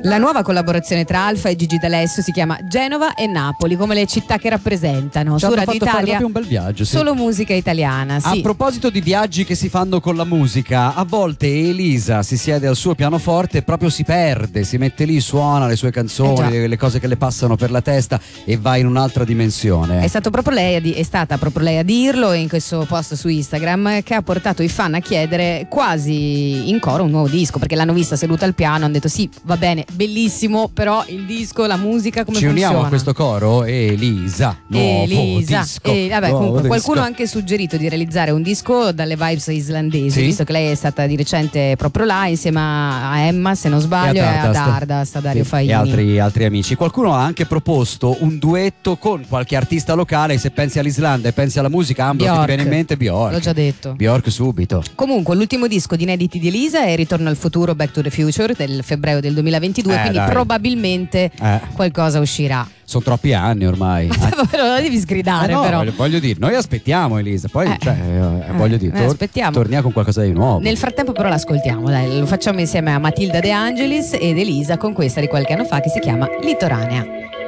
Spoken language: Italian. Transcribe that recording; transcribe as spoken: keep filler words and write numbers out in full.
La nuova collaborazione tra Alfa e Gigi D'Alessio si chiama Genova e Napoli, come le città che rappresentano. Ci su hanno Radio fatto fare Italia proprio un bel viaggio, sì. Solo musica italiana, sì. A proposito di viaggi che si fanno con la musica, a volte Elisa si siede al suo pianoforte e proprio si perde, si mette lì, suona le sue canzoni, Eh le, le cose che le passano per la testa e va in un'altra dimensione. È, stato proprio lei a di- è stata proprio lei a dirlo in questo post su Instagram, che ha portato i fan a chiedere quasi in coro un nuovo disco, perché l'hanno vista seduta al piano, hanno detto sì, va bene, bellissimo, però il disco, la musica come Ci funziona? uniamo a questo coro, Elisa, nuovo Elisa. disco. E, vabbè, nuovo comunque, disco. qualcuno ha anche suggerito di realizzare un disco dalle vibes islandesi, Sì. visto che lei è stata di recente proprio là insieme a Emma, se non sbaglio, e a Dardast. Dardast, a Dario Sì, Faini e altri, altri amici. Qualcuno ha anche proposto un duetto con qualche artista locale. Se pensi all'Islanda e pensi alla musica, Ambro, che ti Bjork. viene in mente? Bjork. L'ho già detto. Bjork subito. Comunque l'ultimo disco di inediti di Elisa è Ritorno al futuro, Back to the Future, del febbraio del duemilaventidue, Eh, quindi dai. probabilmente Eh. qualcosa uscirà. Sono troppi anni ormai. Però la devi sgridare, Eh no, però. voglio- voglio dire, noi aspettiamo Elisa, poi Eh. cioè, eh, voglio dire, Eh, tor- aspettiamo. torniamo con qualcosa di nuovo. Nel frattempo però l'ascoltiamo, dai, lo facciamo insieme a Matilda De Angelis ed Elisa con questa di qualche anno fa che si chiama Litoranea.